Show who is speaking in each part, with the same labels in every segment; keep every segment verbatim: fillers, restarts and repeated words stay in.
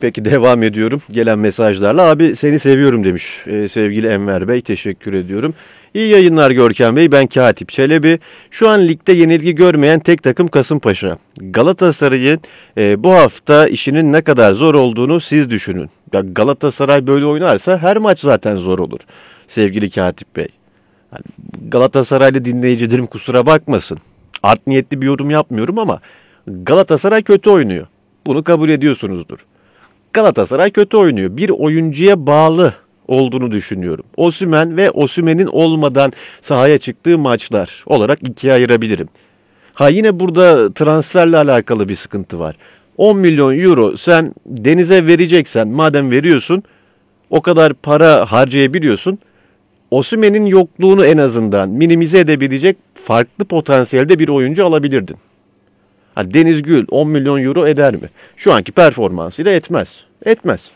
Speaker 1: Peki devam ediyorum gelen mesajlarla. Abi seni seviyorum demiş ee, sevgili Enver Bey. Teşekkür ediyorum. İyi yayınlar Görkem Bey. Ben Katip Çelebi. Şu an ligde yenilgi görmeyen tek takım Kasımpaşa. Galatasaray'ın e, bu hafta işinin ne kadar zor olduğunu siz düşünün. Ya Galatasaray böyle oynarsa her maç zaten zor olur sevgili Katip Bey. Yani Galatasaraylı dinleyicilerim kusura bakmasın. Art niyetli bir yorum yapmıyorum ama Galatasaray kötü oynuyor. Bunu kabul ediyorsunuzdur. Galatasaray kötü oynuyor. Bir oyuncuya bağlı olduğunu düşünüyorum. Osimhen ve Osimhen'in olmadan sahaya çıktığı maçlar olarak ikiye ayırabilirim. Ha yine burada transferle alakalı bir sıkıntı var. on milyon euro sen Deniz'e vereceksen madem veriyorsun o kadar para harcayabiliyorsun. Osimhen'in yokluğunu en azından minimize edebilecek farklı potansiyelde bir oyuncu alabilirdin. Ha, Deniz Gül on milyon euro eder mi? Şu anki performansıyla etmez. Etmez.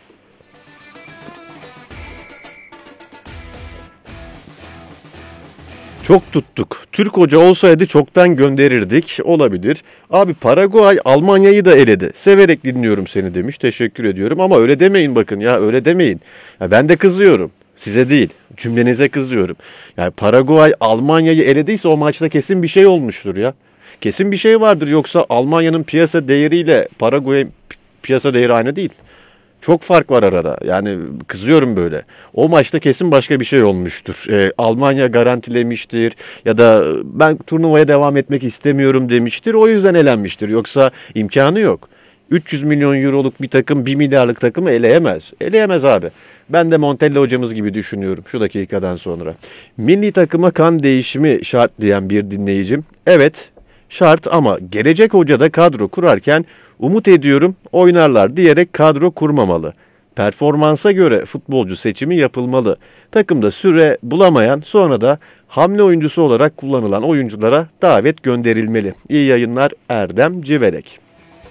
Speaker 1: Çok tuttuk. Türk hoca olsaydı çoktan gönderirdik. Olabilir. Abi Paraguay Almanya'yı da eledi. Severek dinliyorum seni demiş. Teşekkür ediyorum ama öyle demeyin bakın ya öyle demeyin. Ya ben de kızıyorum. Size değil. Cümlenize kızıyorum. Yani Paraguay Almanya'yı elediyse o maçta kesin bir şey olmuştur ya. Kesin bir şey vardır yoksa Almanya'nın piyasa değeriyle Paraguay'ın piyasa değeri aynı değil. Çok fark var arada. Yani kızıyorum böyle. O maçta kesin başka bir şey olmuştur. Ee, Almanya garantilemiştir ya da ben turnuvaya devam etmek istemiyorum demiştir. O yüzden elenmiştir. Yoksa imkanı yok. üç yüz milyon euroluk bir takım bir milyarlık takımı eleyemez. Eleyemez abi. Ben de Montella hocamız gibi düşünüyorum şu dakikadan sonra. Milli takıma kan değişimi şart diyen bir dinleyicim. Evet şart ama gelecek hoca da kadro kurarken umut ediyorum oynarlar diyerek kadro kurmamalı. Performansa göre futbolcu seçimi yapılmalı. Takımda süre bulamayan sonra da hamle oyuncusu olarak kullanılan oyunculara davet gönderilmeli. İyi yayınlar Erdem Civerek.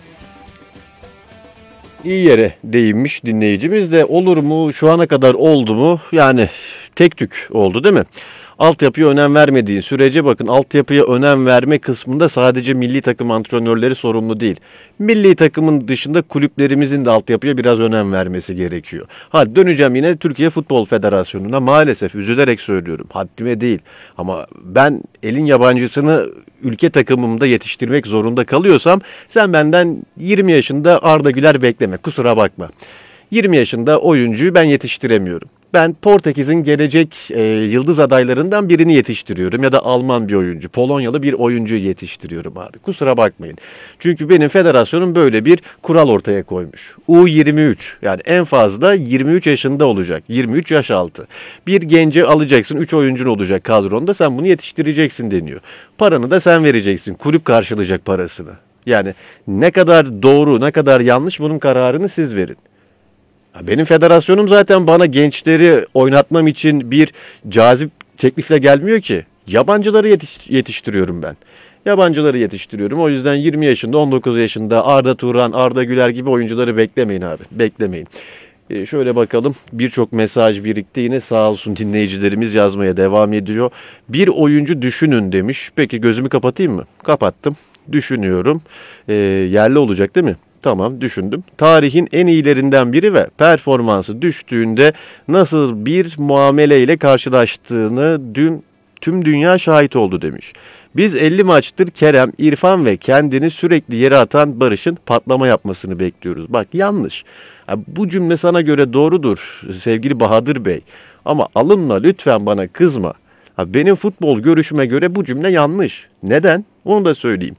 Speaker 1: İyi yere değinmiş dinleyicimiz de olur mu şu ana kadar oldu mu yani tek tük oldu değil mi? Altyapıya önem vermediği sürece bakın altyapıya önem verme kısmında sadece milli takım antrenörleri sorumlu değil. Milli takımın dışında kulüplerimizin de altyapıya biraz önem vermesi gerekiyor. Ha döneceğim yine Türkiye Futbol Federasyonu'na maalesef üzülerek söylüyorum haddime değil. Ama ben elin yabancısını ülke takımımda yetiştirmek zorunda kalıyorsam sen benden yirmi yaşında Arda Güler bekleme kusura bakma. yirmi yaşında oyuncuyu ben yetiştiremiyorum. Ben Portekiz'in gelecek e, yıldız adaylarından birini yetiştiriyorum ya da Alman bir oyuncu, Polonyalı bir oyuncuyu yetiştiriyorum abi. Kusura bakmayın. Çünkü benim federasyonum böyle bir kural ortaya koymuş. U yirmi üç yani en fazla yirmi üç yaşında olacak. yirmi üç yaş altı. Bir genci alacaksın, üç oyuncun olacak kadronda sen bunu yetiştireceksin deniyor. Paranı da sen vereceksin. Kulüp karşılayacak parasını. Yani ne kadar doğru, ne kadar yanlış bunun kararını siz verin. Benim federasyonum zaten bana gençleri oynatmam için bir cazip teklifle gelmiyor ki. Yabancıları yetiş- yetiştiriyorum ben. Yabancıları yetiştiriyorum. O yüzden yirmi yaşında, on dokuz yaşında Arda Turan, Arda Güler gibi oyuncuları beklemeyin abi. Beklemeyin. Ee, şöyle bakalım. Birçok mesaj birikti. Yine sağ olsun dinleyicilerimiz yazmaya devam ediyor. Bir oyuncu düşünün demiş. Peki gözümü kapatayım mı? Kapattım. Düşünüyorum. Ee, yerli olacak değil mi? Tamam düşündüm. Tarihin en iyilerinden biri ve performansı düştüğünde nasıl bir muameleyle karşılaştığını dün tüm dünya şahit oldu demiş. Biz elli maçtır Kerem, İrfan ve kendini sürekli yere atan Barış'ın patlama yapmasını bekliyoruz. Bak yanlış. Bu cümle sana göre doğrudur sevgili Bahadır Bey. Ama alınma lütfen bana kızma. Benim futbol görüşüme göre bu cümle yanlış. Neden? Onu da söyleyeyim.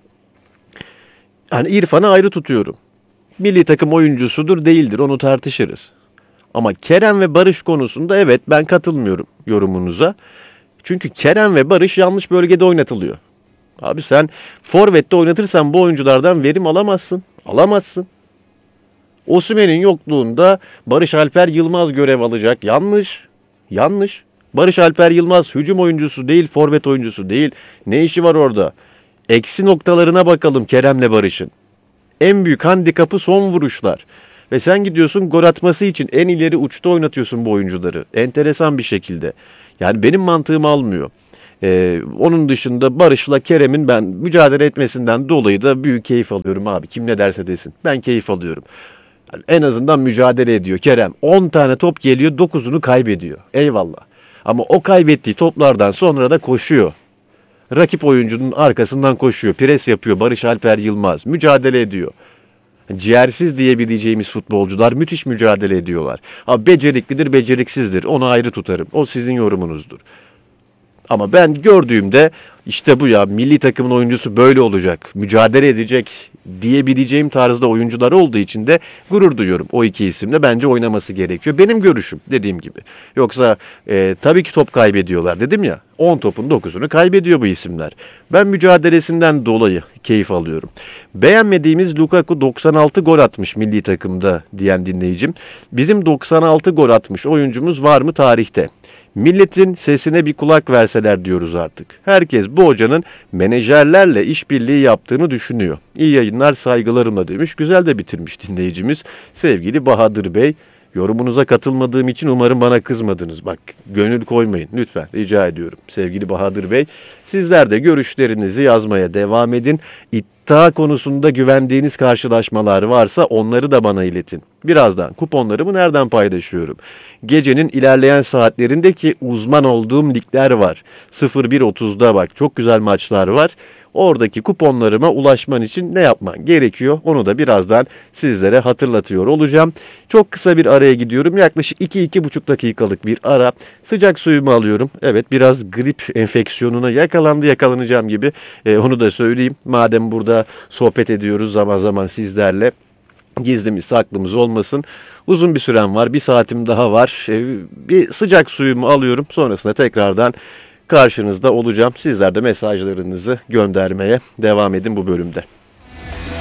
Speaker 1: Yani İrfan'ı ayrı tutuyorum. Milli takım oyuncusudur değildir onu tartışırız. Ama Kerem ve Barış konusunda evet ben katılmıyorum yorumunuza. Çünkü Kerem ve Barış yanlış bölgede oynatılıyor. Abi sen forvette oynatırsan bu oyunculardan verim alamazsın. Alamazsın. Osimhen'in yokluğunda Barış Alper Yılmaz görev alacak. Yanlış. Yanlış. Barış Alper Yılmaz hücum oyuncusu değil, forvet oyuncusu değil. Ne işi var orada? Eksi noktalarına bakalım Kerem'le Barış'ın. En büyük handikapı son vuruşlar. Ve sen gidiyorsun gol atması için en ileri uçta oynatıyorsun bu oyuncuları. Enteresan bir şekilde. Yani benim mantığım almıyor. Ee, onun dışında Barış'la Kerem'in ben mücadele etmesinden dolayı da büyük keyif alıyorum abi. Kim ne derse desin. Ben keyif alıyorum. En azından mücadele ediyor Kerem. on tane top geliyor, dokuzunu kaybediyor. Eyvallah. Ama o kaybettiği toplardan sonra da koşuyor. Rakip oyuncunun arkasından koşuyor. Pres yapıyor Barış Alper Yılmaz. Mücadele ediyor. Ciğersiz diyebileceğimiz futbolcular müthiş mücadele ediyorlar. Ha, beceriklidir, beceriksizdir. Onu ayrı tutarım. O sizin yorumunuzdur. Ama ben gördüğümde işte bu ya, milli takımın oyuncusu böyle olacak, mücadele edecek diyebileceğim tarzda oyuncular olduğu için de gurur duyuyorum. O iki isimle bence oynaması gerekiyor. Benim görüşüm, dediğim gibi. Yoksa e, tabii ki top kaybediyorlar, dedim ya. on topun dokuzunu kaybediyor bu isimler. Ben mücadelesinden dolayı keyif alıyorum. Beğenmediğimiz Lukaku doksan altı gol atmış milli takımda diyen dinleyicim. Bizim doksan altı gol atmış oyuncumuz var mı tarihte? Milletin sesine bir kulak verseler diyoruz artık. Herkes bu hocanın menajerlerle işbirliği yaptığını düşünüyor. İyi yayınlar, saygılarımla demiş. Güzel de bitirmiş dinleyicimiz. Sevgili Bahadır Bey, yorumunuza katılmadığım için umarım bana kızmadınız. Bak, gönül koymayın lütfen, rica ediyorum sevgili Bahadır Bey. Sizler de görüşlerinizi yazmaya devam edin. İddia konusunda güvendiğiniz karşılaşmalar varsa onları da bana iletin. Birazdan kuponlarımı nereden paylaşıyorum? Gecenin ilerleyen saatlerindeki uzman olduğum ligler var. sıfır bir otuzda bak, çok güzel maçlar var. Oradaki kuponlarıma ulaşman için ne yapman gerekiyor? Onu da birazdan sizlere hatırlatıyor olacağım. Çok kısa bir araya gidiyorum. Yaklaşık iki iki buçuk dakikalık bir ara. Sıcak suyumu alıyorum. Evet, biraz grip enfeksiyonuna yakalandı yakalanacağım gibi. Ee, onu da söyleyeyim. Madem burada sohbet ediyoruz zaman zaman sizlerle. Gizlimiz saklımız olmasın. Uzun bir sürem var. Bir saatim daha var. Ee, bir sıcak suyumu alıyorum. Sonrasında tekrardan karşınızda olacağım. Sizler de mesajlarınızı göndermeye devam edin bu bölümde.